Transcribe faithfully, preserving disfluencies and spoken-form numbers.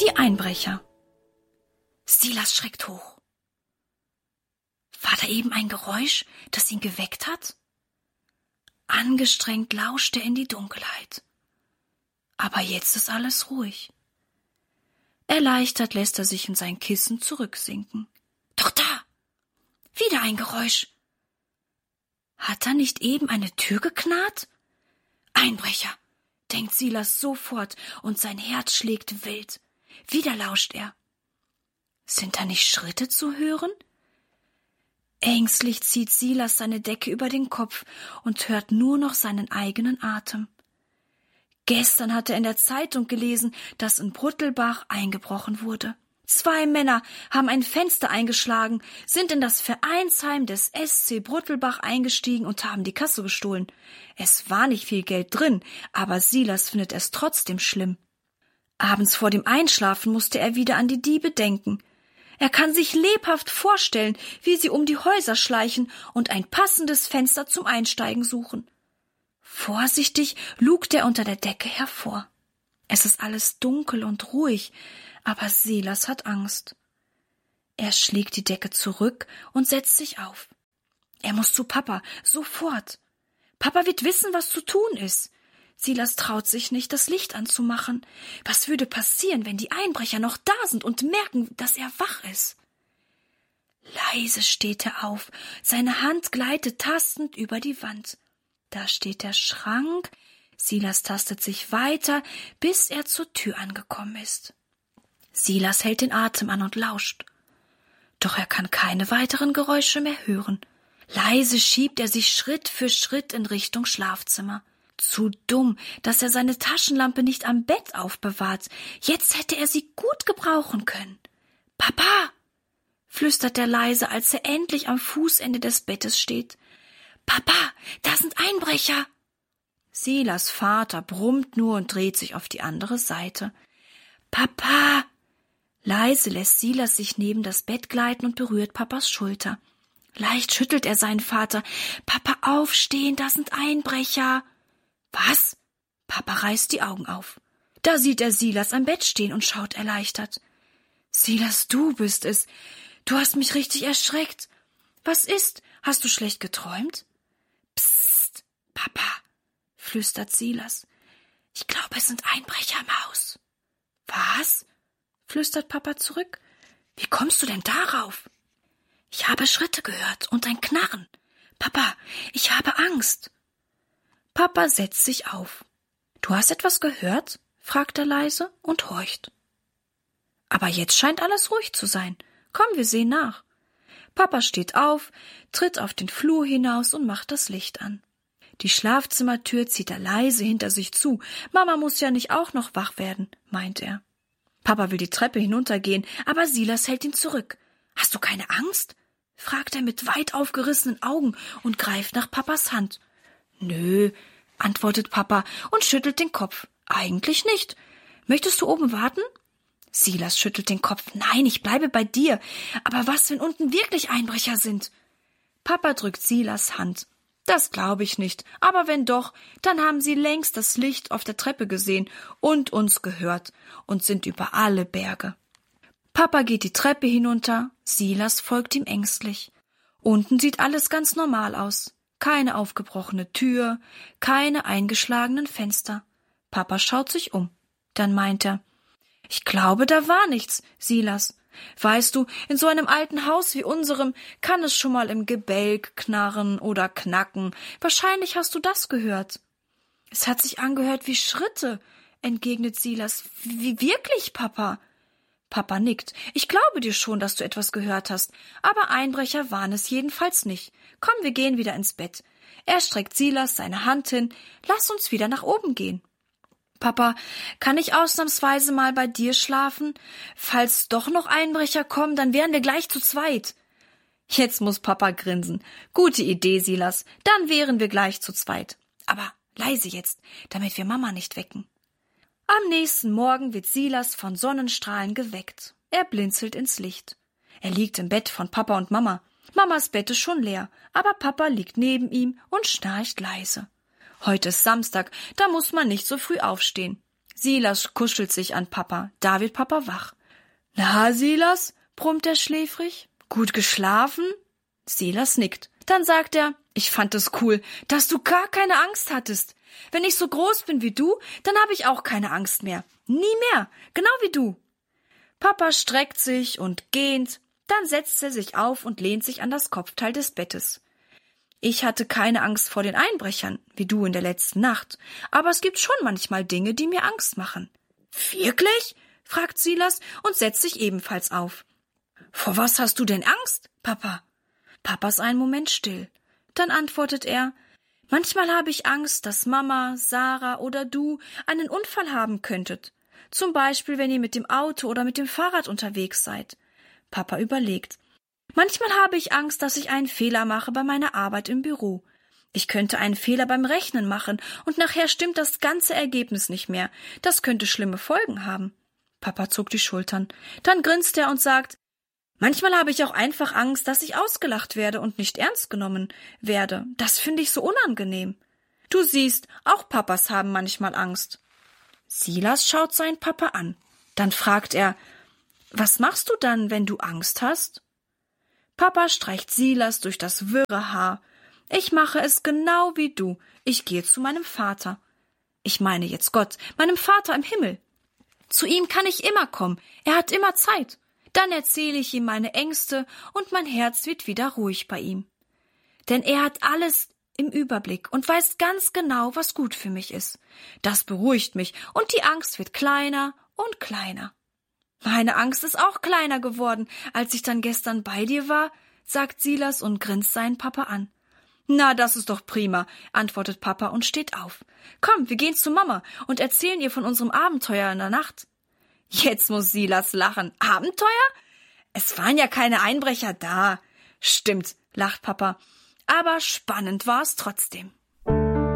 Die Einbrecher. Silas schreckt hoch. War da eben ein Geräusch, das ihn geweckt hat? Angestrengt lauscht er in die Dunkelheit. Aber jetzt ist alles ruhig. Erleichtert lässt er sich in sein Kissen zurücksinken. Doch da! Wieder ein Geräusch. Hat da nicht eben eine Tür geknarrt? Einbrecher, denkt Silas sofort, und sein Herz schlägt wild. Wieder lauscht er. Sind da nicht Schritte zu hören? Ängstlich zieht Silas seine Decke über den Kopf und hört nur noch seinen eigenen Atem. Gestern hat er in der Zeitung gelesen, dass in Bruttelbach eingebrochen wurde. Zwei Männer haben ein Fenster eingeschlagen, sind in das Vereinsheim des S C Bruttelbach eingestiegen und haben die Kasse gestohlen. Es war nicht viel Geld drin, aber Silas findet es trotzdem schlimm. Abends vor dem Einschlafen musste er wieder an die Diebe denken. Er kann sich lebhaft vorstellen, wie sie um die Häuser schleichen und ein passendes Fenster zum Einsteigen suchen. Vorsichtig lugt er unter der Decke hervor. Es ist alles dunkel und ruhig, aber Silas hat Angst. Er schlägt die Decke zurück und setzt sich auf. Er muss zu Papa, sofort. Papa wird wissen, was zu tun ist. Silas traut sich nicht, das Licht anzumachen. Was würde passieren, wenn die Einbrecher noch da sind und merken, dass er wach ist? Leise steht er auf, seine Hand gleitet tastend über die Wand. Da steht der Schrank, Silas tastet sich weiter, bis er zur Tür angekommen ist. Silas hält den Atem an und lauscht. Doch er kann keine weiteren Geräusche mehr hören. Leise schiebt er sich Schritt für Schritt in Richtung Schlafzimmer. Zu dumm, dass er seine Taschenlampe nicht am Bett aufbewahrt. Jetzt hätte er sie gut gebrauchen können. »Papa«, flüstert er leise, als er endlich am Fußende des Bettes steht. »Papa, da sind Einbrecher!« Silas Vater brummt nur und dreht sich auf die andere Seite. »Papa!« Leise lässt Silas sich neben das Bett gleiten und berührt Papas Schulter. Leicht schüttelt er seinen Vater. »Papa, aufstehen, da sind Einbrecher!« »Was?« Papa reißt die Augen auf. Da sieht er Silas am Bett stehen und schaut erleichtert. »Silas, du bist es. Du hast mich richtig erschreckt. Was ist? Hast du schlecht geträumt?« »Psst, Papa«, flüstert Silas. »Ich glaube, es sind Einbrecher im Haus.« »Was?«, flüstert Papa zurück. »Wie kommst du denn darauf?« »Ich habe Schritte gehört und ein Knarren. Papa, ich habe Angst.« Papa setzt sich auf. »Du hast etwas gehört?«, fragt er leise und horcht. Aber jetzt scheint alles ruhig zu sein. Komm, wir sehen nach. Papa steht auf, tritt auf den Flur hinaus und macht das Licht an. Die Schlafzimmertür zieht er leise hinter sich zu. Mama muss ja nicht auch noch wach werden, meint er. Papa will die Treppe hinuntergehen, aber Silas hält ihn zurück. »Hast du keine Angst?«, fragt er mit weit aufgerissenen Augen und greift nach Papas Hand. »Nö«, antwortet Papa und schüttelt den Kopf. »Eigentlich nicht. Möchtest du oben warten?« Silas schüttelt den Kopf. »Nein, ich bleibe bei dir. Aber was, wenn unten wirklich Einbrecher sind?« Papa drückt Silas Hand. »Das glaube ich nicht. Aber wenn doch, dann haben sie längst das Licht auf der Treppe gesehen und uns gehört und sind über alle Berge.« Papa geht die Treppe hinunter. Silas folgt ihm ängstlich. Unten sieht alles ganz normal aus. Keine aufgebrochene Tür, keine eingeschlagenen Fenster. Papa schaut sich um. Dann meint er, »Ich glaube, da war nichts, Silas. Weißt du, in so einem alten Haus wie unserem kann es schon mal im Gebälk knarren oder knacken. Wahrscheinlich hast du das gehört.« »Es hat sich angehört wie Schritte«, entgegnet Silas. »Wie wirklich, Papa?« Papa nickt. »Ich glaube dir schon, dass du etwas gehört hast, aber Einbrecher waren es jedenfalls nicht. Komm, wir gehen wieder ins Bett.« Er streckt Silas seine Hand hin. »Lass uns wieder nach oben gehen.« »Papa, kann ich ausnahmsweise mal bei dir schlafen? Falls doch noch Einbrecher kommen, dann wären wir gleich zu zweit.« Jetzt muss Papa grinsen. »Gute Idee, Silas, dann wären wir gleich zu zweit. Aber leise jetzt, damit wir Mama nicht wecken.« Am nächsten Morgen wird Silas von Sonnenstrahlen geweckt. Er blinzelt ins Licht. Er liegt im Bett von Papa und Mama. Mamas Bett ist schon leer, aber Papa liegt neben ihm und schnarcht leise. Heute ist Samstag, da muss man nicht so früh aufstehen. Silas kuschelt sich an Papa, da wird Papa wach. »Na, Silas«, brummt er schläfrig, »gut geschlafen?« Silas nickt. Dann sagt er, »Ich fand es cool, dass du gar keine Angst hattest. Wenn ich so groß bin wie du, dann habe ich auch keine Angst mehr. Nie mehr, genau wie du.« Papa streckt sich und gähnt, dann setzt er sich auf und lehnt sich an das Kopfteil des Bettes. »Ich hatte keine Angst vor den Einbrechern, wie du in der letzten Nacht, aber es gibt schon manchmal Dinge, die mir Angst machen.« »Wirklich?« fragt Silas und setzt sich ebenfalls auf. »Vor was hast du denn Angst, Papa?« Papa ist einen Moment still. Dann antwortet er, »Manchmal habe ich Angst, dass Mama, Sarah oder du einen Unfall haben könntet. Zum Beispiel, wenn ihr mit dem Auto oder mit dem Fahrrad unterwegs seid.« Papa überlegt. »Manchmal habe ich Angst, dass ich einen Fehler mache bei meiner Arbeit im Büro. Ich könnte einen Fehler beim Rechnen machen und nachher stimmt das ganze Ergebnis nicht mehr. Das könnte schlimme Folgen haben.« Papa zuckt die Schultern. Dann grinst er und sagt, »Manchmal habe ich auch einfach Angst, dass ich ausgelacht werde und nicht ernst genommen werde. Das finde ich so unangenehm.« Du siehst, auch Papas haben manchmal Angst. Silas schaut seinen Papa an. Dann fragt er, »Was machst du dann, wenn du Angst hast?« Papa streicht Silas durch das wirre Haar. »Ich mache es genau wie du. Ich gehe zu meinem Vater. Ich meine jetzt Gott, meinem Vater im Himmel. Zu ihm kann ich immer kommen. Er hat immer Zeit. Dann erzähle ich ihm meine Ängste und mein Herz wird wieder ruhig bei ihm. Denn er hat alles im Überblick und weiß ganz genau, was gut für mich ist. Das beruhigt mich und die Angst wird kleiner und kleiner.« »Meine Angst ist auch kleiner geworden, als ich dann gestern bei dir war«, sagt Silas und grinst seinen Papa an. »Na, das ist doch prima«, antwortet Papa und steht auf. »Komm, wir gehen zu Mama und erzählen ihr von unserem Abenteuer in der Nacht.« Jetzt muss Silas lachen. »Abenteuer? Es waren ja keine Einbrecher da.« »Stimmt«, lacht Papa, »aber spannend war es trotzdem.«